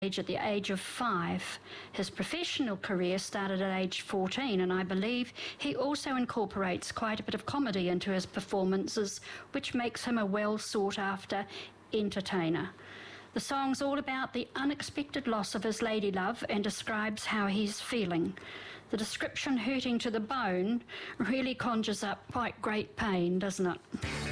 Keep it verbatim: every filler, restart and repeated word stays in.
at the age of five. His professional career started at age fourteen, and I believe he also incorporates quite a bit of comedy into his performances, which makes him a well sought after entertainer. The song's all about the unexpected loss of his lady love and describes how he's feeling. The description, hurting to the bone, really conjures up quite great pain, doesn't it?